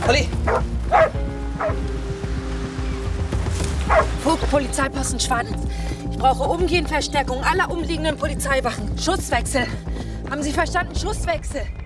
Olli! Vogt, Polizeiposten Schwanitz. Ich brauche umgehend Verstärkung aller umliegenden Polizeiwachen. Schusswechsel. Haben Sie verstanden? Schusswechsel.